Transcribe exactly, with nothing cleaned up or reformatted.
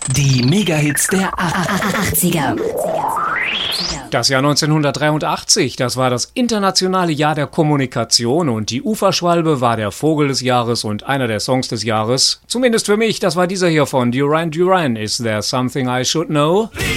Die Megahits der achtziger. Das Jahr neunzehnhundertdreiundachtzig, das war das internationale Jahr der Kommunikation und die Uferschwalbe war der Vogel des Jahres und einer der Songs des Jahres. Zumindest für mich, das war dieser hier von Duran Duran, Is There Something I Should Know?